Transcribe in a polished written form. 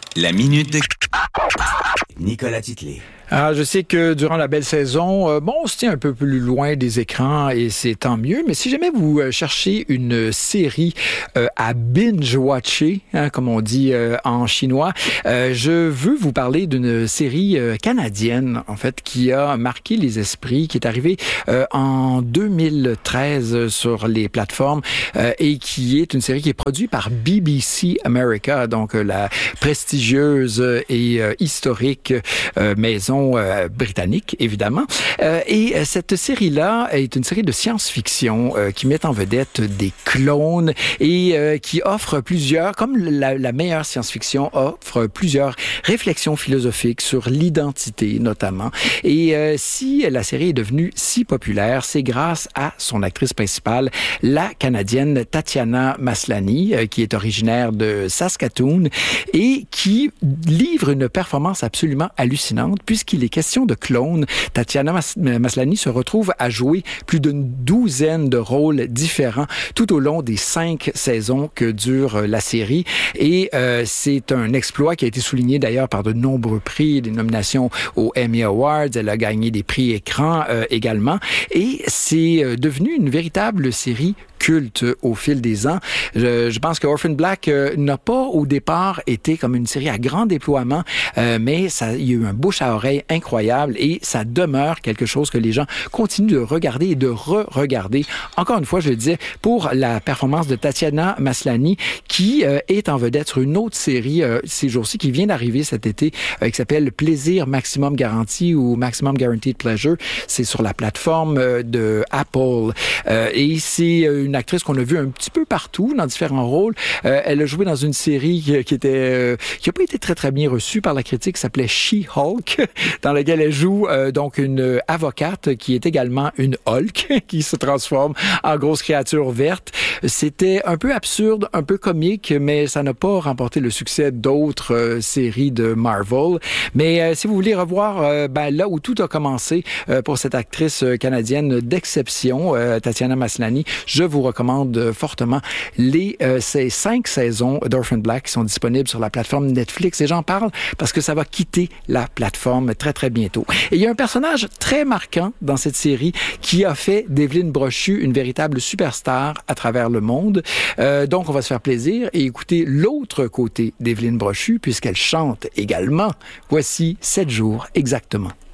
La minute de Nicolas Titley. Ah, je sais que durant la belle saison, on se tient un peu plus loin des écrans et c'est tant mieux. Mais si jamais vous cherchez une série à binge-watcher, comme on dit en chinois, je veux vous parler d'une série canadienne, en fait, qui a marqué les esprits, qui est arrivée en 2013 sur les plateformes et qui est une série qui est produite par BBC America, donc la prestigieuse et historique maison britannique, évidemment. Et cette série-là est une série de science-fiction qui met en vedette des clones et qui offre plusieurs, comme la meilleure science-fiction, offre plusieurs réflexions philosophiques sur l'identité, notamment. Et si la série est devenue si populaire, c'est grâce à son actrice principale, la Canadienne Tatiana Maslany, qui est originaire de Saskatoon et qui livre une performance absolument hallucinante puisqu'il est question de clones. Tatiana Maslany se retrouve à jouer plus d'une douzaine de rôles différents tout au long des 5 saisons que dure la série. Et c'est un exploit qui a été souligné d'ailleurs par de nombreux prix, des nominations aux Emmy Awards. Elle a gagné des prix écran également. Et c'est devenu une véritable série culte au fil des ans. Je pense que Orphan Black n'a pas au départ été comme une série à grand déploiement, mais il y a eu un bouche à oreille incroyable et ça demeure quelque chose que les gens continuent de regarder et de re-regarder. Encore une fois, je le disais, pour la performance de Tatiana Maslany qui est en vedette sur une autre série ces jours-ci qui vient d'arriver cet été qui s'appelle Plaisir Maximum Garanti ou Maximum Guaranteed Pleasure. C'est sur la plateforme de Apple et c'est une actrice qu'on a vue un petit peu partout dans différents rôles. Elle a joué dans une série qui a pas été très très bien reçue par la critique, qui s'appelait She-Hulk, dans laquelle elle joue donc une avocate qui est également une Hulk qui se transforme en grosse créature verte. C'était un peu absurde, un peu comique, mais ça n'a pas remporté le succès d'autres séries de Marvel. Mais si vous voulez revoir là où tout a commencé pour cette actrice canadienne d'exception, Tatiana Maslany, je vous recommande fortement ces 5 saisons d'Orphan Black qui sont disponibles sur la plateforme Netflix. Et j'en parle parce que ça va quitter la plateforme très, très bientôt. Et il y a un personnage très marquant dans cette série qui a fait d'Evelyne Brochu une véritable superstar à travers le monde. Donc, on va se faire plaisir et écouter l'autre côté d'Evelyne Brochu puisqu'elle chante également. Voici 7 jours exactement.